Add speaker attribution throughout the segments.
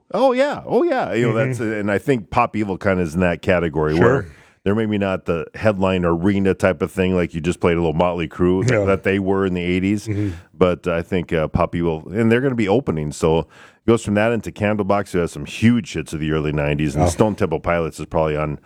Speaker 1: Oh yeah. That's and I think Pop Evil kind of is in that category where they're maybe not the headline arena type of thing like you just played a little Motley Crue that they were in the 80s. But I think Pop Evil, and they're going to be opening, so it goes from that into Candlebox, who has some huge hits of the early 90s, and Stone Temple Pilots is probably on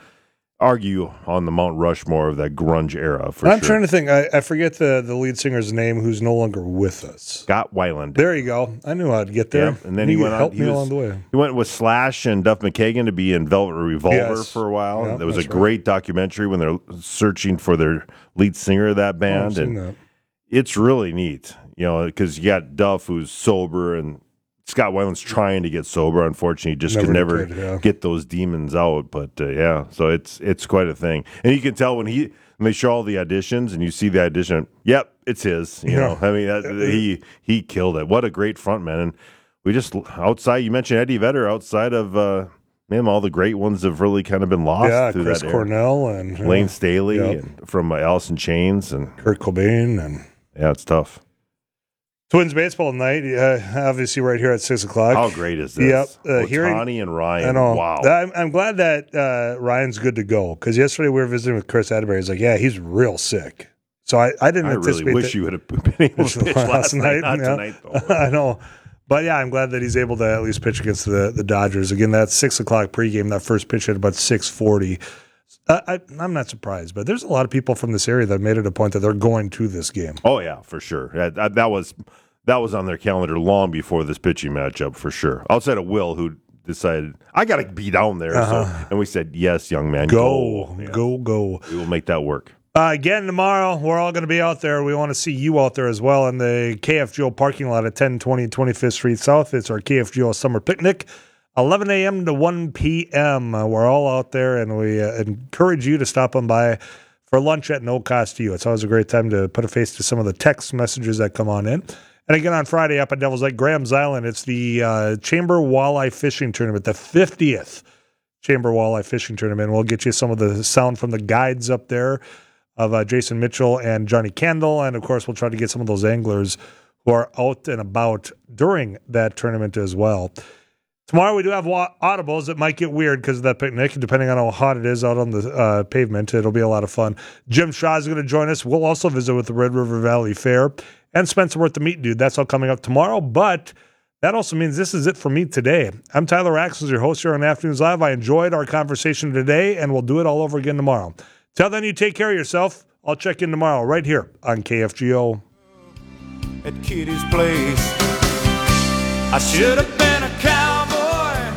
Speaker 1: the Mount Rushmore of that grunge era for
Speaker 2: I'm
Speaker 1: sure.
Speaker 2: trying to think. I forget the lead singer's name who's no longer with us.
Speaker 1: Scott Weiland.
Speaker 2: There you go. I knew I'd get there.
Speaker 1: Yeah, and then he went on.
Speaker 2: Me along the way.
Speaker 1: He went with Slash and Duff McKagan to be in Velvet Revolver for a while.
Speaker 2: Yeah,
Speaker 1: there was a great documentary when they're searching for their lead singer of that band, and it's really neat. Because you got Duff who's sober and Scott Weiland's trying to get sober. Unfortunately, he just could never get those demons out. But so it's quite a thing. And you can tell when they show all the auditions and you see the audition, yep, it's his. I mean, he killed it. What a great frontman. And we just outside. You mentioned Eddie Vedder. Outside of all the great ones have really kind of been lost through
Speaker 2: Chris
Speaker 1: that era.
Speaker 2: Cornell and
Speaker 1: Lane Staley and from Alice in Chains and
Speaker 2: Kurt Cobain and
Speaker 1: it's tough.
Speaker 2: Twins baseball tonight, obviously right here at 6 o'clock.
Speaker 1: How great is this?
Speaker 2: Yep.
Speaker 1: Ohtani and Ryan.
Speaker 2: I know.
Speaker 1: Wow.
Speaker 2: I'm glad that Ryan's good to go, because yesterday we were visiting with Chris Atterbury. He's like, he's real sick. So I didn't anticipate
Speaker 1: really wish you would have been able to pitch last night. Not tonight, though.
Speaker 2: I know. But, I'm glad that he's able to at least pitch against the Dodgers. Again, that 6 o'clock pregame, that first pitch at about 6:40. I'm not surprised, but there's a lot of people from this area that made it a point that they're going to this game.
Speaker 1: Oh, yeah, for sure. That was on their calendar long before this pitching matchup, for sure. Outside of Will, who decided, I got to be down there. And we said, yes, young man,
Speaker 2: go.
Speaker 1: Yeah.
Speaker 2: Go.
Speaker 1: We will make that work.
Speaker 2: Again, tomorrow, we're all going to be out there. We want to see you out there as well in the KFGO parking lot at 1020 25th Street South. It's our KFGO summer picnic, 11 a.m. to 1 p.m. We're all out there, and we encourage you to stop on by for lunch at no cost to you. It's always a great time to put a face to some of the text messages that come on in. And again, on Friday up at Devil's Lake, Graham's Island, it's the Chamber Walleye Fishing Tournament, the 50th Chamber Walleye Fishing Tournament. We'll get you some of the sound from the guides up there of Jason Mitchell and Johnny Kendall. And, of course, we'll try to get some of those anglers who are out and about during that tournament as well. Tomorrow we do have audibles. It might get weird because of that picnic, depending on how hot it is out on the pavement. It'll be a lot of fun. Jim Shaw is going to join us. We'll also visit with the Red River Valley Fair. And Spencer Worth, the Meat Dude. That's all coming up tomorrow. But that also means this is it for me today. I'm Tyler Axels, your host here on Afternoons Live. I enjoyed our conversation today, and we'll do it all over again tomorrow. Till then, you take care of yourself. I'll check in tomorrow right here on KFGO.
Speaker 3: At Kitty's place, I should have been a cowboy.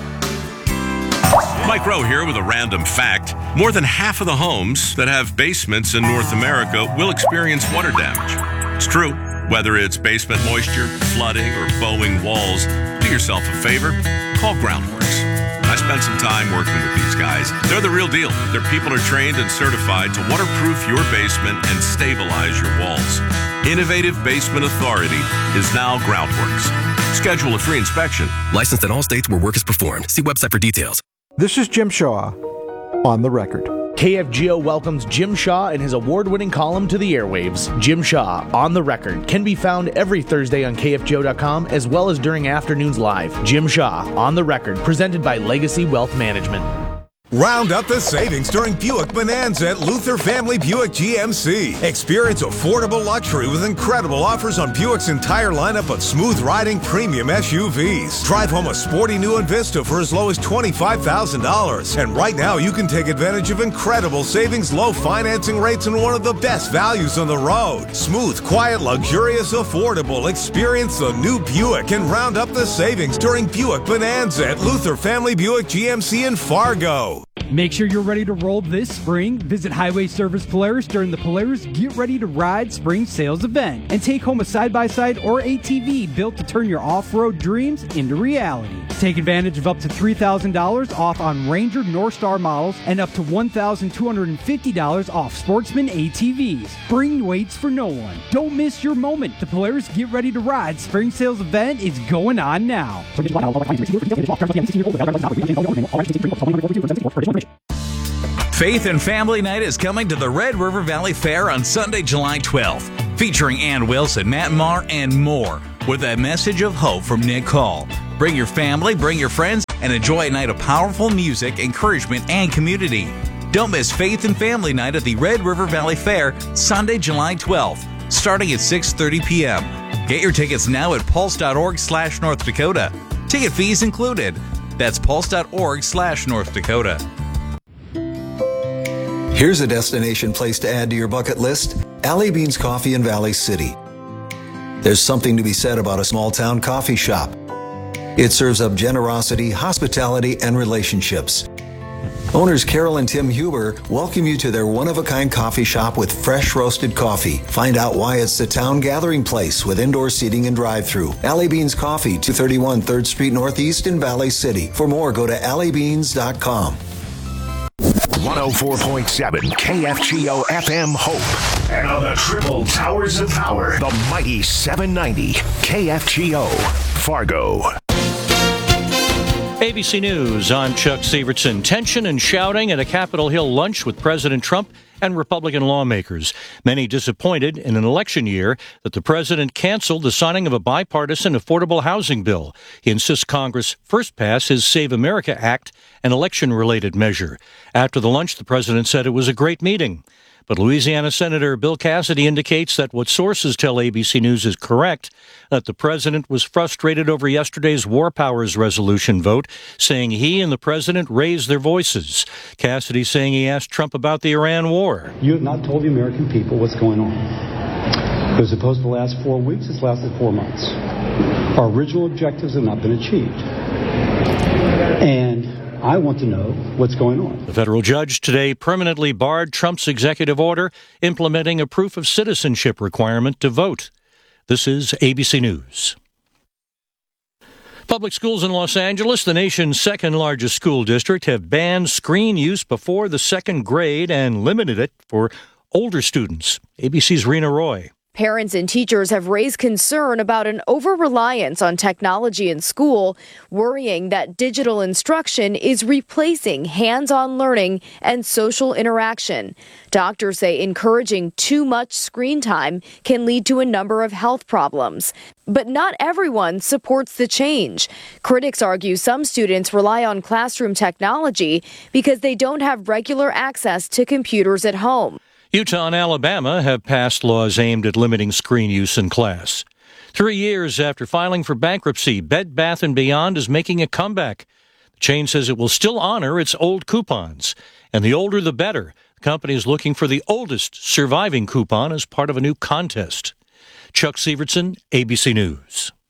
Speaker 4: Mike Rowe here with a random fact. More than half of the homes that have basements in North America will experience water damage. It's true. Whether it's basement moisture, flooding, or bowing walls, do yourself a favor. Call Groundworks. I spent some time working with these guys. They're the real deal. Their people are trained and certified to waterproof your basement and stabilize your walls. Innovative Basement Authority is now Groundworks. Schedule a free inspection.
Speaker 5: Licensed in all states where work is performed. See website for details.
Speaker 6: This is Jim Shaw on the record.
Speaker 7: KFGO welcomes Jim Shaw and his award-winning column to the airwaves. Jim Shaw, On the Record, can be found every Thursday on KFGO.com as well as during Afternoons Live. Jim Shaw, On the Record, presented by Legacy Wealth Management.
Speaker 8: Round up the savings during Buick Bonanza at Luther Family Buick GMC. Experience affordable luxury with incredible offers on Buick's entire lineup of smooth-riding premium SUVs. Drive home a sporty new Envista for as low as $25,000. And right now, you can take advantage of incredible savings, low financing rates, and one of the best values on the road. Smooth, quiet, luxurious, affordable. Experience the new Buick and round up the savings during Buick Bonanza at Luther Family Buick GMC in Fargo.
Speaker 9: Make sure you're ready to roll this spring. Visit Highway Service Polaris during the Polaris Get Ready to Ride Spring Sales Event and take home a side-by-side or ATV built to turn your off-road dreams into reality. Take advantage of up to $3,000 off on Ranger Northstar models and up to $1,250 off Sportsman ATVs. Bring weights for no one. Don't miss your moment. The Polaris Get Ready to Ride Spring Sales Event is going on now.
Speaker 10: Faith and Family Night is coming to the Red River Valley Fair on Sunday, July 12th, featuring Ann Wilson, Matt Maher, and more. with a message of hope from Nick Cole. Bring your family, bring your friends, and enjoy a night of powerful music, encouragement, and community. Don't miss Faith and Family Night at the Red River Valley Fair, Sunday, July 12th, starting at 6:30 p.m. Get your tickets now at pulse.org/North Dakota. Ticket fees included. That's pulse.org/North Dakota.
Speaker 11: Here's a destination place to add to your bucket list: Alley Beans Coffee in Valley City. There's something to be said about a small town coffee shop. It serves up generosity, hospitality, and relationships. Owners Carol and Tim Huber welcome you to their one-of-a-kind coffee shop with fresh roasted coffee. Find out why it's the town gathering place with indoor seating and drive-thru. Alley Beans Coffee, 231 3rd Street Northeast in Valley City. For more, go to alleybeans.com.
Speaker 12: 104.7 KFGO FM Hope. And on the triple towers of power, the mighty 790 KFGO Fargo.
Speaker 13: ABC News, I'm Chuck Severson. Tension and shouting at a Capitol Hill lunch with President Trump and Republican lawmakers. Many disappointed in an election year that the president canceled the signing of a bipartisan affordable housing bill. He insists Congress first pass his Save America Act, an election-related measure. After the lunch, the president said it was a great meeting. But Louisiana Senator Bill Cassidy indicates that what sources tell ABC News is correct, that the president was frustrated over yesterday's War Powers Resolution vote, saying he and the president raised their voices. Cassidy saying he asked Trump about the Iran war.
Speaker 14: You have not told the American people what's going on. It was supposed to last 4 weeks. It's lasted 4 months. Our original objectives have not been achieved. And I want to know what's going on.
Speaker 13: The federal judge today permanently barred Trump's executive order implementing a proof of citizenship requirement to vote. This is ABC News. Public schools in Los Angeles, the nation's second largest school district, have banned screen use before the second grade and limited it for older students. ABC's Rena Roy.
Speaker 15: Parents and teachers have raised concern about an over-reliance on technology in school, worrying that digital instruction is replacing hands-on learning and social interaction. Doctors say encouraging too much screen time can lead to a number of health problems. But not everyone supports the change. Critics argue some students rely on classroom technology because they don't have regular access to computers at home.
Speaker 13: Utah and Alabama have passed laws aimed at limiting screen use in class. 3 years after filing for bankruptcy, Bed Bath & Beyond is making a comeback. The chain says it will still honor its old coupons, and the older the better. The company is looking for the oldest surviving coupon as part of a new contest. Chuck Severson, ABC News.